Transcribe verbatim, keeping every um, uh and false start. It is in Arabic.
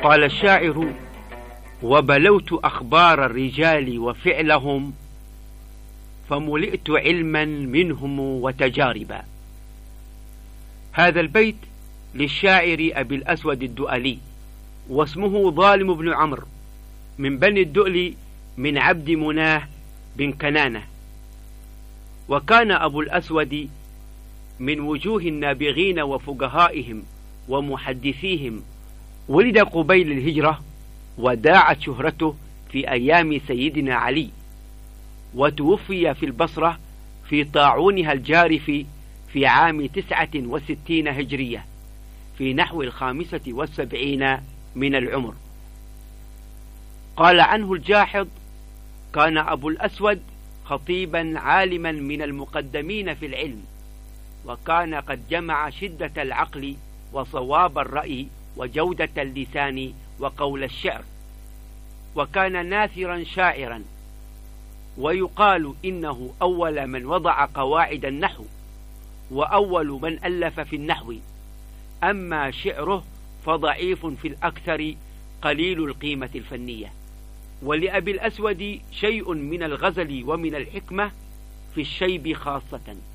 قال الشاعر: وبلوت أخبار الرجال وفعلهم، فملئت علما منهم وتجاربا. هذا البيت للشاعر أبي الأسود الدؤلي، واسمه ظالم بن عمرو، من بني الدؤل، من عبد مناه بن كنانة. وكان أبو الأسود من وجوه النابغين وفقهائهم ومحدثيهم، ولد قبيل الهجرة، وداعت شهرته في أيام سيدنا علي، وتوفي في البصرة في طاعونها الجارف في عام تسعة وستين هجرية، في نحو الخامسة والسبعين من العمر. قال عنه الجاحظ: كان أبو الأسود خطيبا عالما من المقدمين في العلم، وكان قد جمع شدة العقل وصواب الرأي وجودة اللسان وقول الشعر، وكان ناثرا شاعرا، ويقال إنه أول من وضع قواعد النحو، وأول من ألف في النحو. أما شعره فضعيف في الأكثر، قليل القيمة الفنية. ولأبي الأسود شيء من الغزل ومن الحكمة في الشيب خاصة.